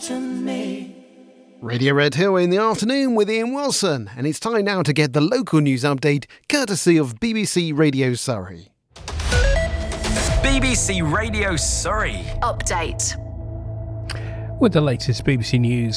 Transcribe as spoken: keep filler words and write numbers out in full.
to me. Radio Red Hill in the afternoon with Ian Wilson, and it's time now to get the local news update courtesy of B B C Radio Surrey. B B C Radio Surrey Update. With the latest B B C News.